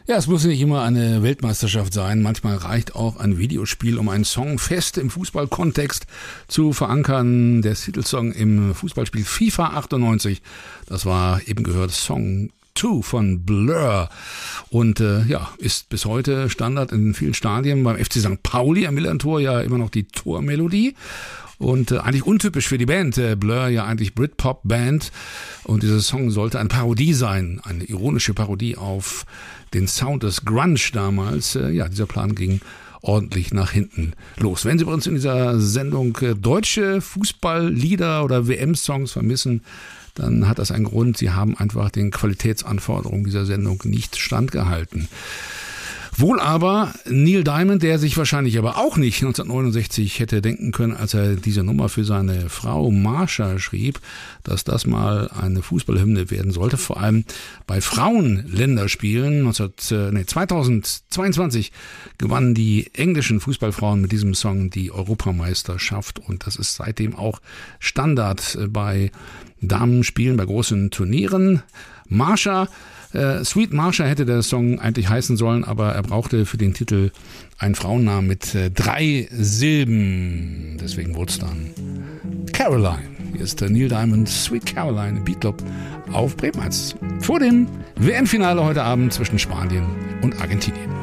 Ja, es muss nicht immer eine Weltmeisterschaft sein. Manchmal reicht auch ein Videospiel, um einen Song fest im Fußballkontext zu verankern. Der Titelsong im Fußballspiel FIFA 98, das war eben gehört Song 2 von Blur und ist bis heute Standard in vielen Stadien. Beim FC St. Pauli am Millerntor ja immer noch die Tormelodie. Und eigentlich untypisch für die Band, Blur ja eigentlich Britpop-Band. Und dieser Song sollte eine Parodie sein, eine ironische Parodie auf den Sound des Grunge damals. Dieser Plan ging ordentlich nach hinten los. Wenn Sie bei uns in dieser Sendung deutsche Fußballlieder oder WM-Songs vermissen, dann hat das einen Grund. Sie haben einfach den Qualitätsanforderungen dieser Sendung nicht standgehalten. Wohl aber Neil Diamond, der sich wahrscheinlich aber auch nicht 1969 hätte denken können, als er diese Nummer für seine Frau Marsha schrieb, dass das mal eine Fußballhymne werden sollte. Vor allem bei Frauenländerspielen 2022 gewannen die englischen Fußballfrauen mit diesem Song die Europameisterschaft und das ist seitdem auch Standard bei Damenspielen, bei großen Turnieren. Marsha, Sweet Marsha hätte der Song eigentlich heißen sollen, aber er brauchte für den Titel einen Frauennamen mit 3 Silben. Deswegen wurde es dann Caroline. Hier ist Neil Diamond, Sweet Caroline im Beat Club auf Bremen 1. Vor dem WM-Finale heute Abend zwischen Spanien und Argentinien.